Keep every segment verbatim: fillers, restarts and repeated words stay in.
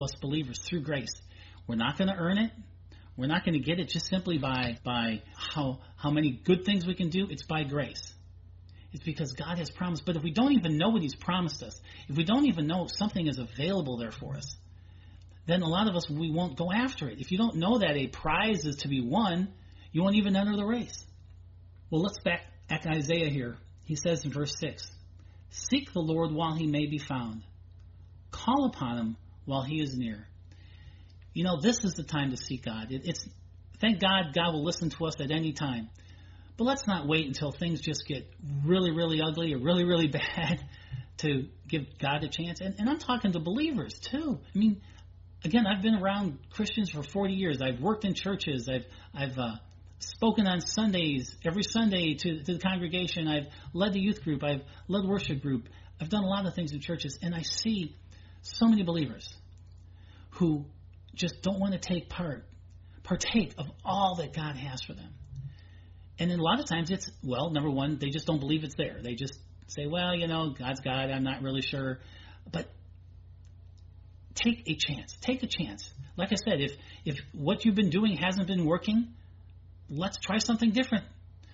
us believers through grace. We're not going to earn it. We're not going to get it just simply by by how how many good things we can do. It's by grace. It's because God has promised. But if we don't even know what He's promised us, if we don't even know if something is available there for us, then a lot of us, we won't go after it. If you don't know that a prize is to be won, you won't even enter the race. Well, let's back at Isaiah here. He says in verse six, "Seek the Lord while He may be found. Call upon Him while He is near." You know, this is the time to seek God. It, it's thank God God will listen to us at any time. But let's not wait until things just get really, really ugly or really, really bad to give God a chance. And, and I'm talking to believers too. I mean, again, I've been around Christians for forty years. I've worked in churches. I've I've uh, spoken on Sundays, every Sunday to, to the congregation. I've led the youth group. I've led worship group. I've done a lot of things in churches. And I see so many believers who just don't want to take part, partake of all that God has for them. And then a lot of times it's, well, number one, they just don't believe it's there. They just say, well, you know, God's God, I'm not really sure. But take a chance. Take a chance. Like I said, if if what you've been doing hasn't been working, let's try something different.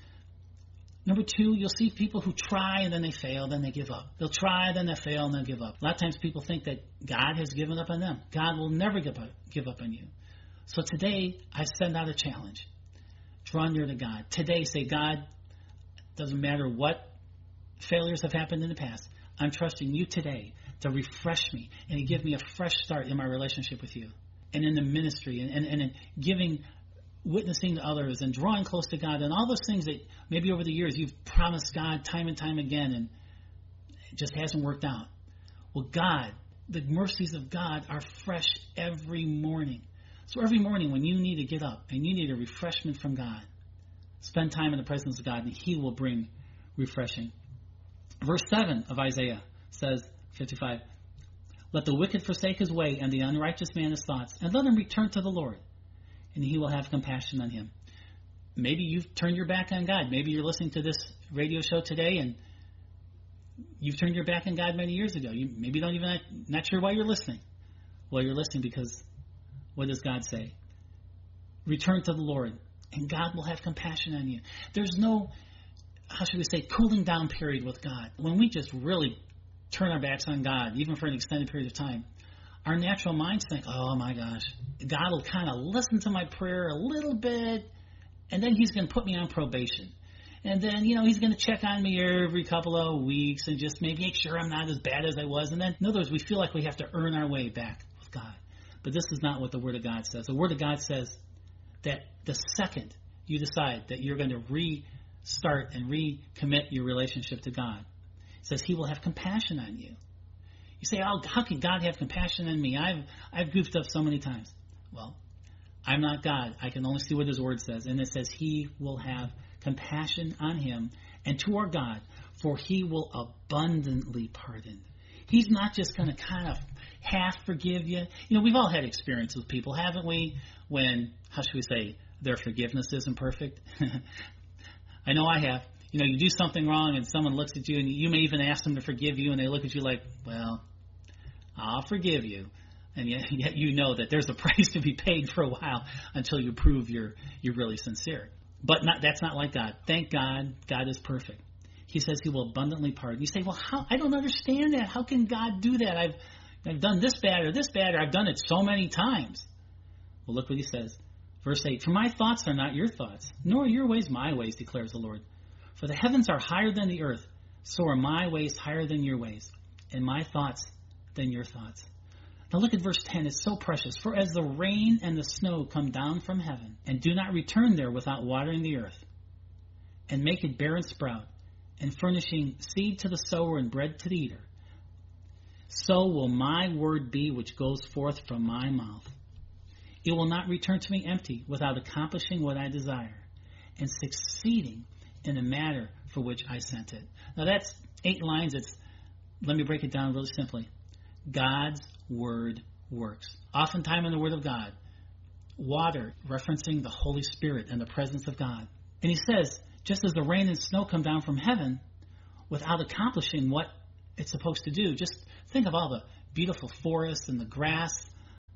Number two, you'll see people who try and then they fail, then they give up. They'll try, then they fail, and they'll give up. A lot of times people think that God has given up on them. God will never give up, give up on you. So today, I send out a challenge. Draw near to God. Today, say, God, doesn't matter what failures have happened in the past, I'm trusting you today to refresh me and to give me a fresh start in my relationship with you and in the ministry and, and, and in giving, witnessing to others and drawing close to God and all those things that maybe over the years you've promised God time and time again and it just hasn't worked out. Well, God, the mercies of God are fresh every morning. So every morning when you need to get up and you need a refreshment from God, spend time in the presence of God and He will bring refreshing. Verse seven of Isaiah says, fifty-five, "Let the wicked forsake his way and the unrighteous man his thoughts, and let him return to the Lord, and He will have compassion on him." Maybe you've turned your back on God. Maybe you're listening to this radio show today and you've turned your back on God many years ago. You maybe don't even, not sure why you're listening. Well, you're listening because what does God say? Return to the Lord, and God will have compassion on you. There's no, how should we say, cooling down period with God. When we just really turn our backs on God, even for an extended period of time, our natural minds think, oh my gosh, God will kind of listen to my prayer a little bit, and then He's going to put me on probation. And then, you know, He's going to check on me every couple of weeks and just maybe make sure I'm not as bad as I was. And then, in other words, we feel like we have to earn our way back with God. But this is not what the Word of God says. The Word of God says that the second you decide that you're going to restart and recommit your relationship to God, it says He will have compassion on you. You say, oh, how can God have compassion on me? I've I've goofed up so many times. Well, I'm not God. I can only see what His Word says. And it says He will have compassion on him and to our God, for He will abundantly pardon. He's not just going to kind of half forgive you. You know, we've all had experience with people, haven't we? When, how should we say, their forgiveness isn't perfect. I know I have. You know, you do something wrong and someone looks at you and you may even ask them to forgive you and they look at you like, well, I'll forgive you. And yet, yet you know that there's a price to be paid for a while until you prove you're you're really sincere. But not, that's not like God. Thank God, God is perfect. He says He will abundantly pardon. You say, well, how? I don't understand that. How can God do that? I've I've done this bad or this bad, or I've done it so many times. Well, look what He says. Verse eight, "For my thoughts are not your thoughts, nor your ways my ways, declares the Lord. For the heavens are higher than the earth, so are my ways higher than your ways, and my thoughts than your thoughts." Now look at verse ten. It's so precious. "For as the rain and the snow come down from heaven, and do not return there without watering the earth, and make it bear and sprout, and furnishing seed to the sower and bread to the eater, so will my word be which goes forth from my mouth. It will not return to me empty, without accomplishing what I desire, and succeeding in the matter for which I sent it." Now that's eight lines. It's, let me break it down really simply. God's word works. Oftentimes in the Word of God, water referencing the Holy Spirit and the presence of God. And He says, just as the rain and snow come down from heaven without accomplishing what it's supposed to do, just think of all the beautiful forests and the grass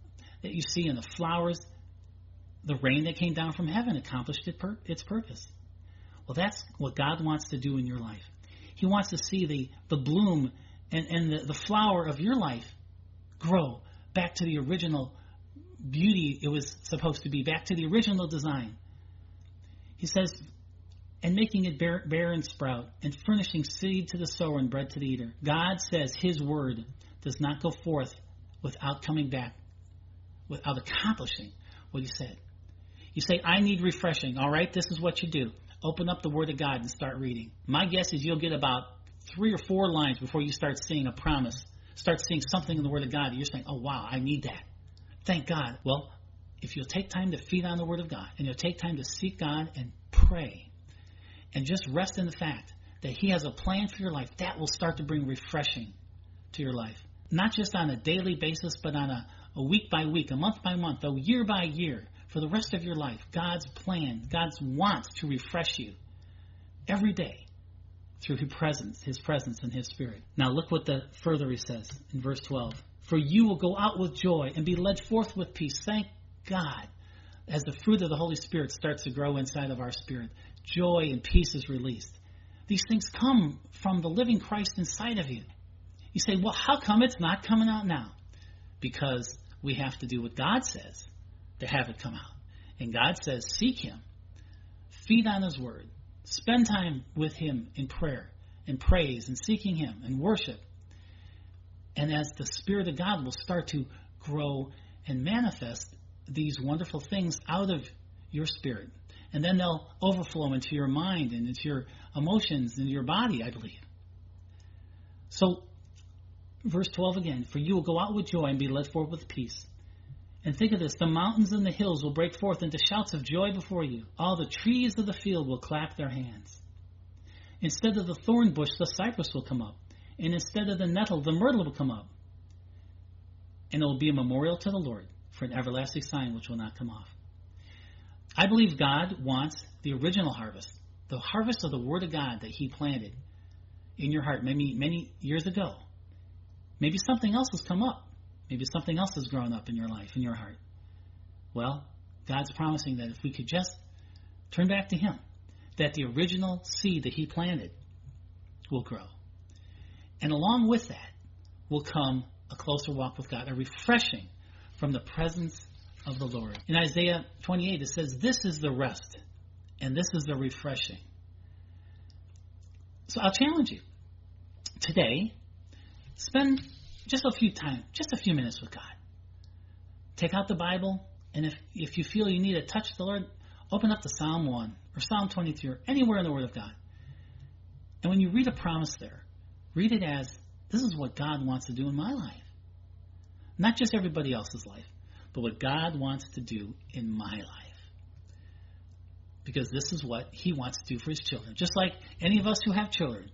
that you see in the flowers, the rain that came down from heaven accomplished it pur- its purpose. Well, that's what God wants to do in your life. He wants to see the, the bloom and, and the, the flower of your life grow back to the original beauty it was supposed to be, back to the original design. He says, and making it bear, bear and sprout, and furnishing seed to the sower and bread to the eater. God says his word does not go forth without coming back, without accomplishing what he said. You say, I need refreshing. All right, this is what you do. Open up the Word of God and start reading. My guess is you'll get about three or four lines before you start seeing a promise, start seeing something in the Word of God. You're saying, oh, wow, I need that. Thank God. Well, if you'll take time to feed on the Word of God, and you'll take time to seek God and pray, and just rest in the fact that he has a plan for your life, that will start to bring refreshing to your life. Not just on a daily basis, but on a, a week by week, a month by month, a year by year. For the rest of your life, God's plan, God's wants to refresh you every day through his presence, his presence and his Spirit. Now look what the further he says in verse twelve. For you will go out with joy and be led forth with peace. Thank God. As the fruit of the Holy Spirit starts to grow inside of our spirit, joy and peace is released. These things come from the living Christ inside of you. You say, well, how come it's not coming out now? Because we have to do what God says to have it come out. And God says, seek him, feed on his word, spend time with him in prayer and praise and seeking him and worship. And as the Spirit of God will start to grow and manifest these wonderful things out of your spirit, and then they'll overflow into your mind and into your emotions and your body, I believe. So, verse twelve again, for you will go out with joy and be led forward with peace. And think of this, the mountains and the hills will break forth into shouts of joy before you. All the trees of the field will clap their hands. Instead of the thorn bush, the cypress will come up. And instead of the nettle, the myrtle will come up. And it will be a memorial to the Lord for an everlasting sign which will not come off. I believe God wants the original harvest, the harvest of the Word of God that he planted in your heart many, many years ago. Maybe something else has come up. Maybe something else has grown up in your life, in your heart. Well, God's promising that if we could just turn back to him, that the original seed that he planted will grow. And along with that will come a closer walk with God, a refreshing from the presence of the Lord. In Isaiah twenty-eight, it says, this is the rest, and this is the refreshing. So I'll challenge you. Today, spend just a few time, just a few minutes with God. Take out the Bible, and if, if you feel you need to touch the Lord, open up to Psalm one or Psalm twenty-three or anywhere in the Word of God. And when you read a promise there, read it as, this is what God wants to do in my life. Not just everybody else's life, but what God wants to do in my life. Because this is what he wants to do for his children. Just like any of us who have children,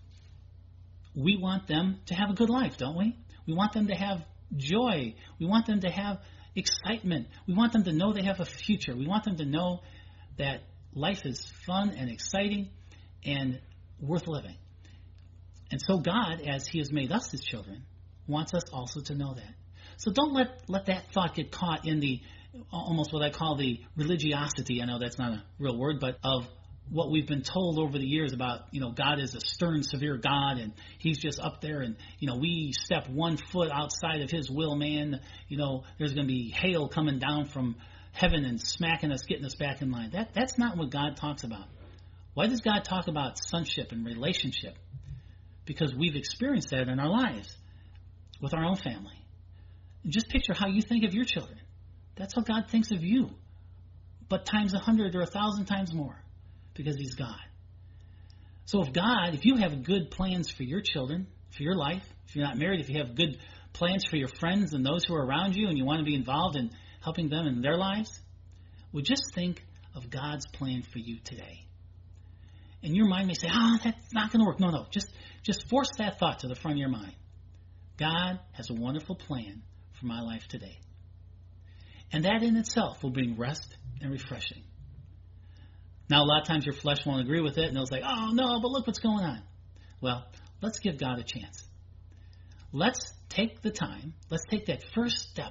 we want them to have a good life, don't we? We want them to have joy. We want them to have excitement. We want them to know they have a future. We want them to know that life is fun and exciting and worth living. And so God, as he has made us his children, wants us also to know that. So don't let, let that thought get caught in the, almost what I call the religiosity, I know that's not a real word, but of what we've been told over the years about, you know, God is a stern, severe God, and he's just up there, and, you know, we step one foot outside of his will, man, you know, there's going to be hail coming down from heaven and smacking us, getting us back in line. That That's not what God talks about. Why does God talk about sonship and relationship? Because we've experienced that in our lives with our own family. And just picture how you think of your children. That's how God thinks of you, but times a hundred or a thousand times more. Because he's God. So if God, if you have good plans for your children, for your life, if you're not married, if you have good plans for your friends and those who are around you and you want to be involved in helping them in their lives, well, just think of God's plan for you today. And your mind may say, oh, that's not going to work. No, no, just, just force that thought to the front of your mind. God has a wonderful plan for my life today. And that in itself will bring rest and refreshing. Now, a lot of times your flesh won't agree with it, and it'll say, oh, no, but look what's going on. Well, let's give God a chance. Let's take the time. Let's take that first step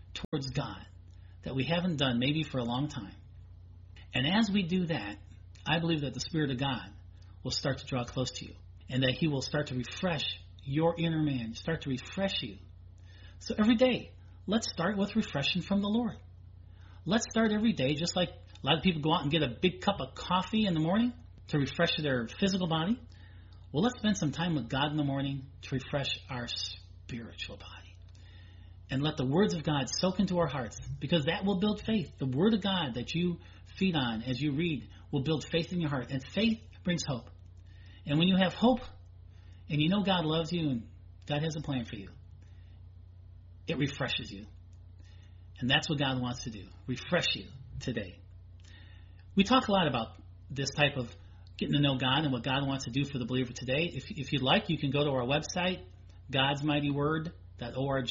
towards God that we haven't done maybe for a long time. And as we do that, I believe that the Spirit of God will start to draw close to you, and that He will start to refresh your inner man, start to refresh you. So every day, let's start with refreshing from the Lord. Let's start every day, just like a lot of people go out and get a big cup of coffee in the morning to refresh their physical body. Well, let's spend some time with God in the morning to refresh our spiritual body. And let the words of God soak into our hearts, because that will build faith. The Word of God that you feed on as you read will build faith in your heart. And faith brings hope. And when you have hope, and you know God loves you and God has a plan for you, it refreshes you. And that's what God wants to do, refresh you today. We talk a lot about this type of getting to know God and what God wants to do for the believer today. If, if you'd like, you can go to our website, gods mighty word dot org,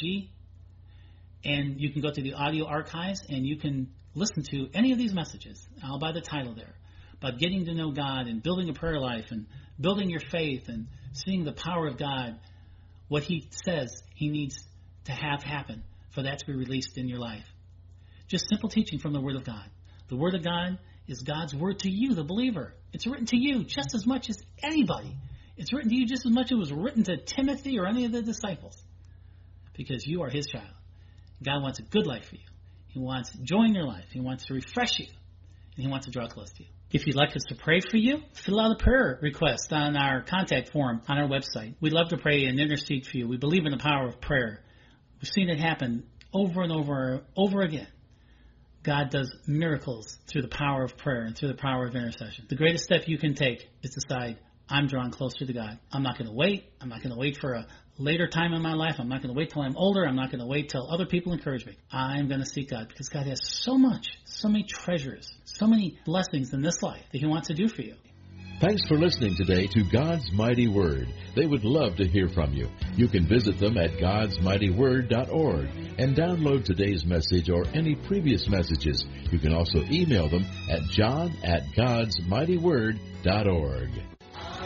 and you can go to the audio archives and you can listen to any of these messages. I'll by the title there, about getting to know God and building a prayer life and building your faith and seeing the power of God, what He says He needs to have happen for that to be released in your life. Just simple teaching from the Word of God. The Word of God is God's Word to you, the believer. It's written to you just as much as anybody. It's written to you just as much as it was written to Timothy or any of the disciples, because you are His child. God wants a good life for you. He wants joy in your life. He wants to refresh you, and He wants to draw close to you. If you'd like us to pray for you, fill out a prayer request on our contact form on our website. We'd love to pray and intercede for you. We believe in the power of prayer. We've seen it happen over and over, over again. God does miracles through the power of prayer and through the power of intercession. The greatest step you can take is to decide, I'm drawn closer to God. I'm not going to wait. I'm not going to wait for a later time in my life. I'm not going to wait till I'm older. I'm not going to wait till other people encourage me. I'm going to seek God, because God has so much, so many treasures, so many blessings in this life that He wants to do for you. Thanks for listening today to God's Mighty Word. They would love to hear from you. You can visit them at gods mighty word dot org and download today's message or any previous messages. You can also email them at john at gods mighty word dot org.